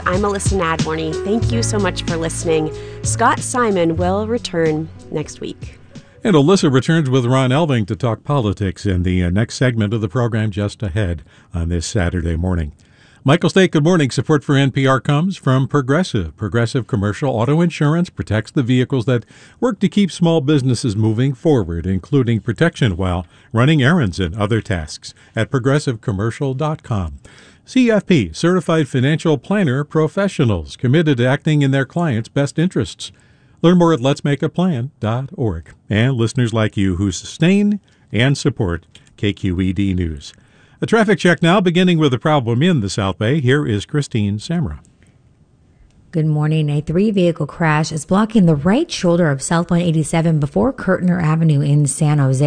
I'm Alyssa Nadworny. Thank you so much for listening. Scott Simon will return next week. And Alyssa returns with Ron Elving to talk politics in the next segment of the program just ahead on this Saturday morning. Michael State, good morning. Support for NPR comes from Progressive. Progressive Commercial Auto Insurance protects the vehicles that work to keep small businesses moving forward, including protection while running errands and other tasks at progressivecommercial.com. CFP, Certified Financial Planner Professionals, committed to acting in their clients' best interests. Learn more at letsmakeaplan.org. And listeners like you who sustain and support KQED News. A traffic check now, beginning with a problem in the South Bay. Here is Christine Samra. Good morning. A 3-vehicle crash is blocking the right shoulder of South 187 before Kirtner Avenue in San Jose.